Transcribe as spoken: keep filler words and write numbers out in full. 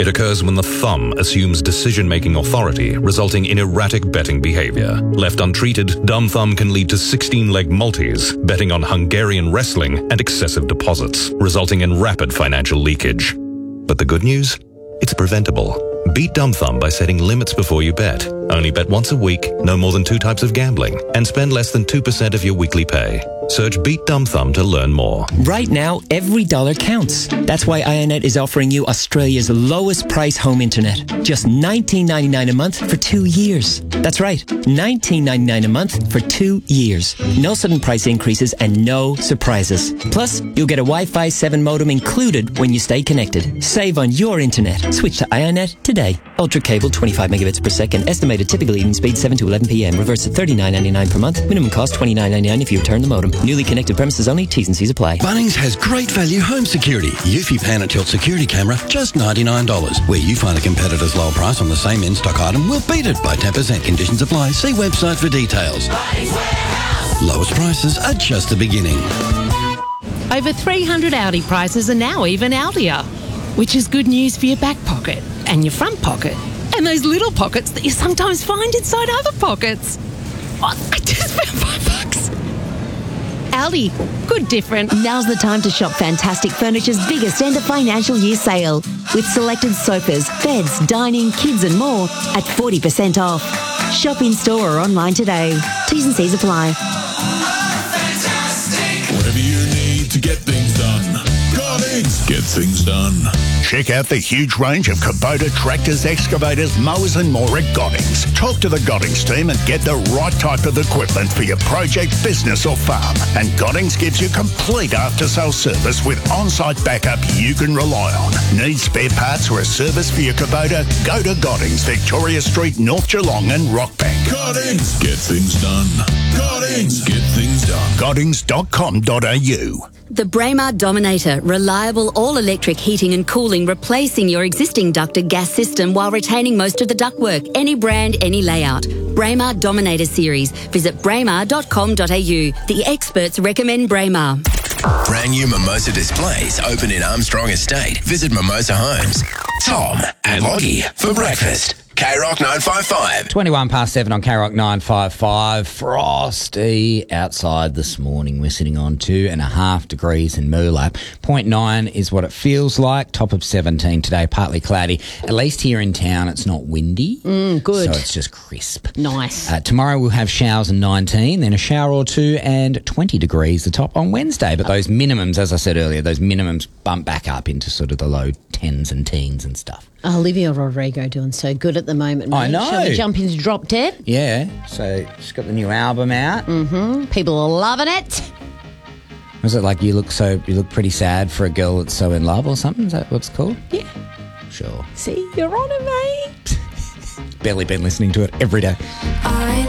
It occurs when the thumb assumes decision-making authority, resulting in erratic betting behavior. Left untreated, dumb thumb can lead to sixteen-leg multis, betting on Hungarian wrestling, and excessive deposits, resulting in rapid financial leakage. But the good news? It's preventable. Beat dumb thumb by setting limits before you bet. Only bet once a week, no more than two types of gambling, and spend less than two percent of your weekly pay. Search Beat Dumb Thumb to learn more. Right now, every dollar counts. That's why Ionet is offering you Australia's lowest price home internet. Just nineteen ninety-nine a month for two years. That's right, nineteen ninety-nine a month for two years. No sudden price increases and no surprises. Plus, you'll get a Wi-Fi seven modem included when you stay connected. Save on your internet. Switch to Ionet today. Ultra cable, twenty-five megabits per second. Estimated typical evening speed seven to eleven p m. Reverse at thirty-nine ninety-nine per month. Minimum cost twenty-nine ninety-nine if you return the modem. Newly connected premises only. T's and C's apply. Bunnings has great value home security. Eufy Pan and Tilt security camera, just ninety-nine dollars. Where you find a competitor's low price on the same in-stock item, we'll beat it by ten percent. Conditions apply. See website for details. Lowest prices are just the beginning. Over three hundred Audi prices are now even Audier, which is good news for your back pocket and your front pocket and those little pockets that you sometimes find inside other pockets. Oh, I just spent five bucks. Audi, good different. Now's the time to shop Fantastic Furniture's biggest end of financial year sale with selected sofas, beds, dining, kids and more at forty percent off. Shop in store or online today. T's and C's apply. Whatever you need to get things done, Goddings get things done. Check out the huge range of Kubota tractors, excavators, mowers and more at Goddings. Talk to the Goddings team and get the right type of equipment for your project, business or farm. And Goddings gives you complete after-sales service with on-site backup you can rely on. Need spare parts or a service for your Kubota? Go to Goddings, Victoria Street, North Geelong and Rockbank. Goddings get things done. Goddings get things done. Goddings dot com dot a u. The Braemar Dominator, reliable all-electric heating and cooling, replacing your existing ducted gas system while retaining most of the ductwork. Any brand, any layout. Braemar Dominator Series. Visit braemar dot com dot a u. The experts recommend Braemar. Brand new Mimosa displays open in Armstrong Estate. Visit Mimosa Homes. Tom and Loggie for breakfast. K Rock nine five five. twenty-one past seven on K Rock nine five five. Frosty outside this morning. We're sitting on two and a half degrees in Moolap. Point nine is what it feels like. Top of seventeen today, partly cloudy. At least here in town, it's not windy. Mm, good. So it's just crisp. Nice. Uh, tomorrow we'll have showers and nineteen, then a shower or two and twenty degrees the top on Wednesday. But those minimums, as I said earlier, those minimums bump back up into sort of the low tens and teens and stuff. Olivia Rodrigo doing so good at the moment, mate. I know. Shall we jump into Drop Dead? Yeah, so she's got the new album out. Mm-hmm. People are loving it. Was it like you look so you look pretty sad for a girl that's so in love or something? Is that what it's called? Yeah. Sure. See, you're on it, mate. Barely been listening to it every day. I